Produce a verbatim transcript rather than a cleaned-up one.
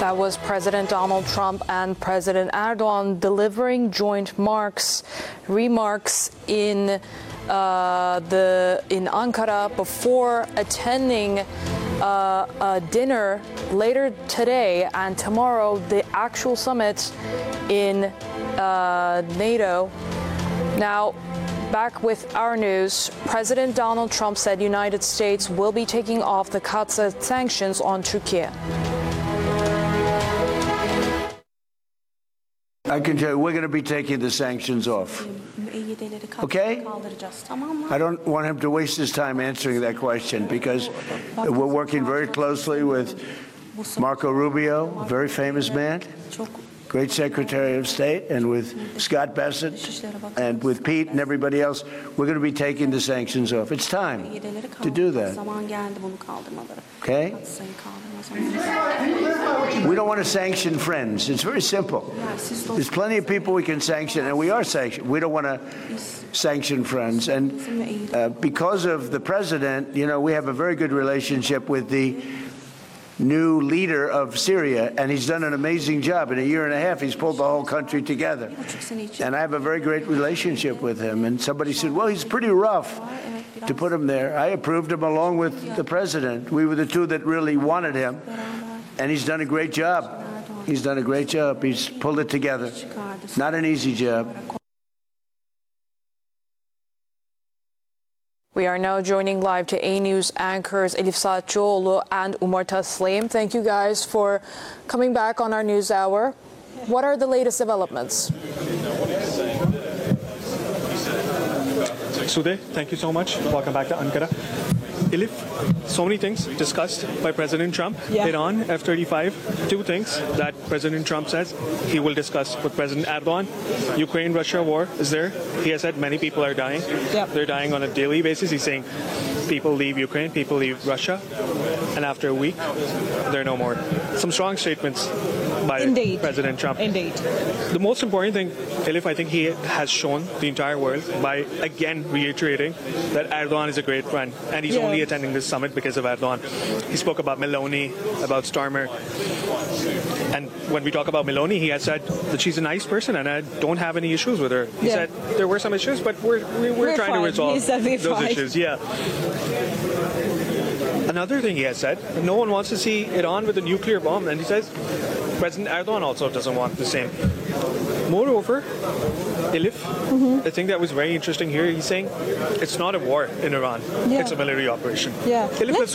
That was President Donald Trump and President Erdogan delivering joint marks, remarks in uh, the in Ankara before attending uh, a dinner later today and tomorrow, the actual summit in uh, NATO. Now, back with our news, President Donald Trump said United States will be taking off the cuts of sanctions on Turkey. I can tell you, we're going to be taking the sanctions off. Okay? I don't want him to waste his time answering that question because we're working very closely with Marco Rubio, a very famous man, great Secretary of State, and with Scott Bessent, and with Pete and everybody else. We're going to be taking the sanctions off. It's time to do that. Okay? We don't want to sanction friends. It's very simple. There's plenty of people we can sanction, and we are sanctioned. We don't want to sanction friends. And uh, because of the president, you know, we have a very good relationship with the new leader of Syria, and he's done an amazing job. In a year and a half, he's pulled the whole country together. And I have a very great relationship with him. And somebody said, well, he's pretty rough to put him there. I approved him along with the president. We were the two that really wanted him. And he's done a great job. He's done a great job. He's pulled it together. Not an easy job. We are now joining live to A News anchors Elif Saatçıoğlu and Umar Taslim. Thank you guys for coming back on our news hour. What are the latest developments? Sude, thank you so much. Welcome back to Ankara. Elif, so many things discussed by President Trump. Yeah. Iran, F thirty-five, two things that President Trump says he will discuss with President Erdogan. Ukraine-Russia war is there. He has said many people are dying. Yep. They're dying on a daily basis. He's saying people leave Ukraine, people leave Russia, and after a week, they're no more. Some strong statements by Indeed. President Trump. Indeed. The most important thing, Elif, I think he has shown the entire world by again reiterating that Erdogan is a great friend, and he's Yeah. only attending this summit because of Erdogan. He spoke about Meloni, about Starmer, and when we talk about Meloni, he has said that she's a nice person, and I don't have any issues with her. He Yeah. said there were some issues, but we're we, we're, We're trying fine. to resolve He said we're those fine. issues. Yeah. Another thing he has said, no one wants to see Iran with a nuclear bomb, and he says President Erdogan also doesn't want the same. Moreover, Elif, mm-hmm. I think that was very interesting here. He's saying it's not a war in Iran. Yeah. It's a military operation. Yeah. Elif, Let's let's